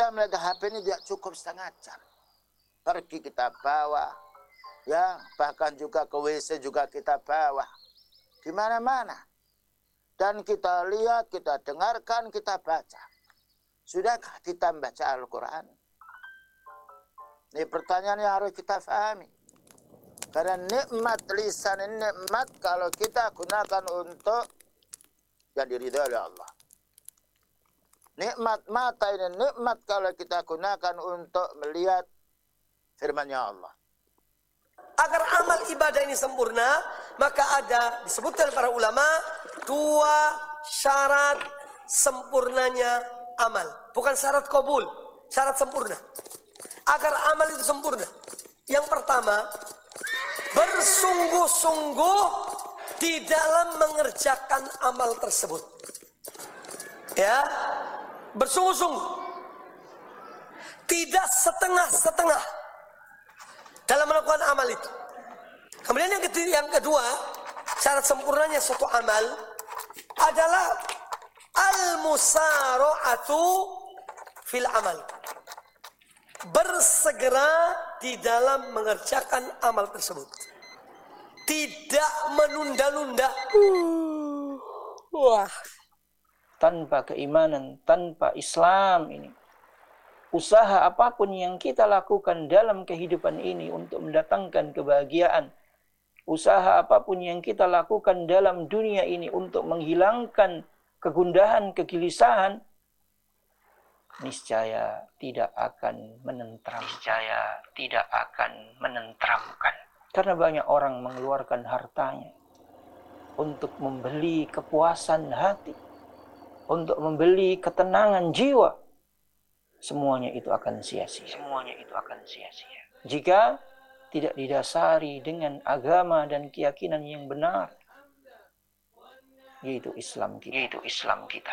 kita melihat HP ini tidak cukup setengah jam. Pergi kita bawa, ya, bahkan juga ke WC juga kita bawa. Di mana-mana. Dan kita lihat, kita dengarkan, kita baca. Sudahkah kita membaca Al-Quran? Ini pertanyaan yang harus kita fahami. Karena nikmat lisan ini nikmat kalau kita gunakan untuk yang diridhai oleh Allah. Nikmat mata ini nikmat kalau kita gunakan untuk melihat firman-Nya Allah. Agar amal ibadah ini sempurna, maka ada disebutkan para ulama 2 syarat sempurnanya amal. Bukan syarat qabul, syarat sempurna. Agar amal itu sempurna. Yang pertama, bersungguh-sungguh di dalam mengerjakan amal tersebut. Ya, bersungguh-sungguh. Tidak setengah-setengah dalam melakukan amal itu. Kemudian yang kedua, syarat sempurnanya suatu amal adalah al-musara'atu fil amal. Bersegera di dalam mengerjakan amal tersebut. Tidak menunda-nunda. Wah. Tanpa keimanan, tanpa Islam ini, usaha apapun yang kita lakukan dalam kehidupan ini untuk mendatangkan kebahagiaan, usaha apapun yang kita lakukan dalam dunia ini untuk menghilangkan kegundahan, kegelisahan, niscaya tidak akan menentram. Niscaya tidak akan menentramkan. Karena banyak orang mengeluarkan hartanya untuk membeli kepuasan hati, untuk membeli ketenangan jiwa. Semuanya itu akan sia-sia. Semuanya itu akan sia-sia. Jika tidak didasari dengan agama dan keyakinan yang benar, yaitu Islam kita. Yaitu Islam kita.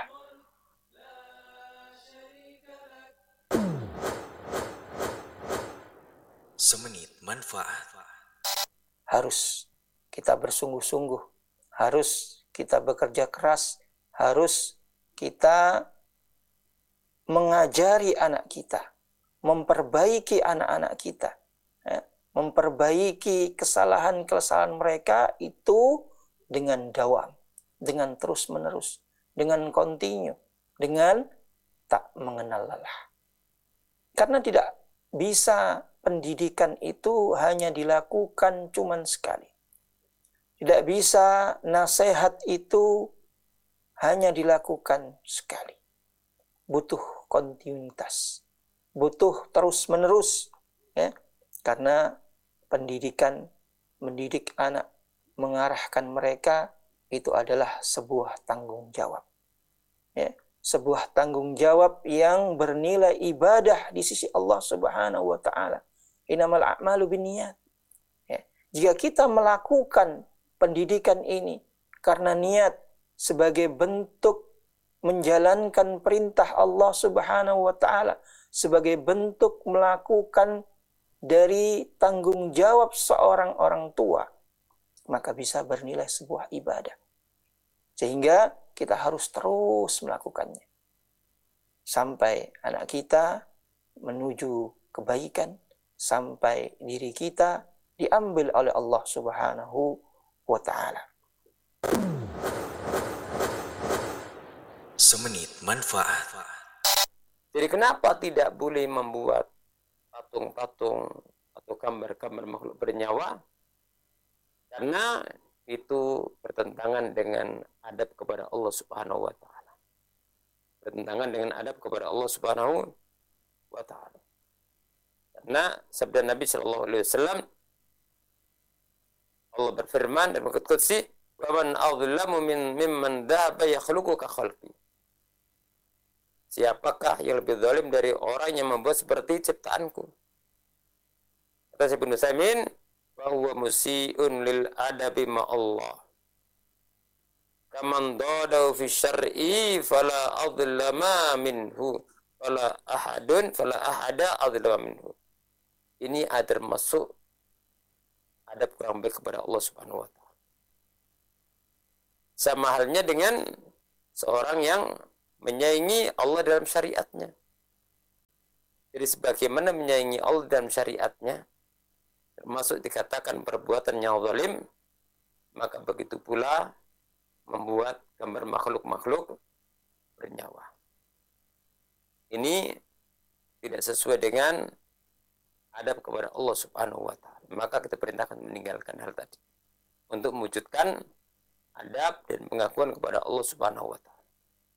Semenit manfaat. Harus kita bersungguh-sungguh, harus kita bekerja keras, harus kita mengajari anak kita, memperbaiki anak-anak kita, ya, memperbaiki kesalahan-kesalahan mereka itu dengan dawam, dengan terus-menerus, dengan kontinu, dengan tak mengenal lelah. Karena tidak bisa pendidikan itu hanya dilakukan cuma sekali. Tidak bisa nasihat itu hanya dilakukan sekali. Butuh kontinuitas, butuh terus-menerus, ya. Karena pendidikan, mendidik anak, mengarahkan mereka itu adalah sebuah tanggung jawab, ya. Sebuah tanggung jawab yang bernilai ibadah di sisi Allah Subhanahu wa taala. Innamal a'malu binniyat. Ya. Jika kita melakukan pendidikan ini karena niat sebagai bentuk menjalankan perintah Allah Subhanahu wa taala, sebagai bentuk melakukan dari tanggung jawab seorang orang tua, maka bisa bernilai sebuah ibadah. Sehingga kita harus terus melakukannya sampai anak kita menuju kebaikan, sampai diri kita diambil oleh Allah Subhanahu wa taala. Semenit manfaat. Jadi kenapa tidak boleh membuat patung-patung atau gambar-gambar makhluk bernyawa? Karena itu bertentangan dengan adab kepada Allah Subhanahu wa taala. Bertentangan dengan adab kepada Allah Subhanahu wa taala. Karena sabda Nabi sallallahu alaihi wasallam, Allah berfirman dalam Al-Qur'an Qudsi, "Wa man adzlamu mimman dhaba yakhluqu ka khalqi." Siapakah yang lebih zalim dari orang yang membuat seperti ciptaanku? Kata Ibnu Utsaimin, wa huwa musii'un lil adabi ma Allah. Kaman dadahu fi syar'i fala adlama minhu fala ahada adlama minhu. Ini ada termasuk adab kurang baik kepada Allah Subhanahu wa taala. Sama halnya dengan seorang yang menyaingi Allah dalam syariatnya. Jadi sebagaimana menyayangi Allah dan syariatnya, termasuk dikatakan perbuatan yang zalim, maka begitu pula membuat gambar makhluk-makhluk bernyawa. Ini tidak sesuai dengan adab kepada Allah Subhanahu wa Ta'ala. Maka kita perintahkan meninggalkan hal tadi untuk mewujudkan adab dan pengakuan kepada Allah Subhanahu wa Ta'ala.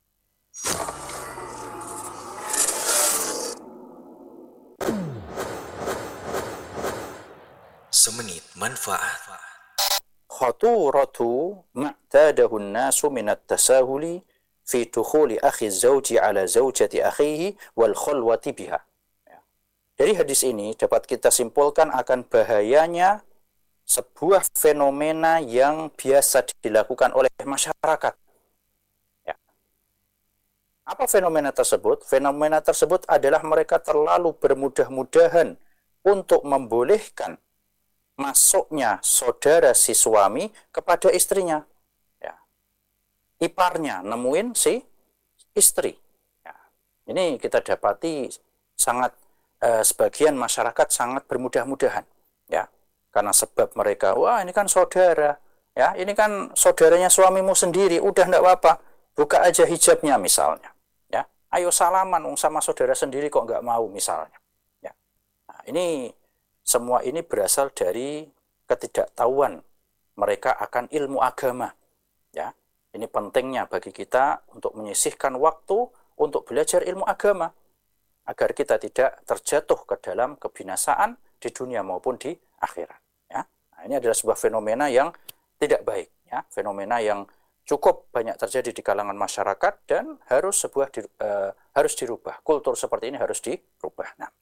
Semenit manfaat. Khaturatu ma'tadahu an-nasu min at-tasahuli fi dukhuli akhi az-zawji ala zawjati akhihi wal khulwati biha. Dari hadis ini dapat kita simpulkan akan bahayanya sebuah fenomena yang biasa dilakukan oleh masyarakat. Ya. Apa fenomena tersebut? Fenomena tersebut adalah mereka terlalu bermudah-mudahan untuk membolehkan masuknya saudara si suami kepada istrinya. Ya. Iparnya nemuin si istri. Ya. Ini kita dapati sangat sebagian masyarakat sangat bermudah-mudahan, ya, karena sebab mereka, wah ini kan saudara, ya, ini kan saudaranya suamimu sendiri, udah enggak apa-apa, buka aja hijabnya misalnya, ya, ayo salaman sama saudara sendiri kok nggak mau misalnya, ya. Nah, ini semua ini berasal dari ketidaktahuan mereka akan ilmu agama, ya. Ini pentingnya bagi kita untuk menyisihkan waktu untuk belajar ilmu agama, agar kita tidak terjatuh ke dalam kebinasaan di dunia maupun di akhirat. Ya. Nah, ini adalah sebuah fenomena yang tidak baik, ya. Fenomena yang cukup banyak terjadi di kalangan masyarakat dan harus dirubah. Kultur seperti ini harus dirubah. Nah,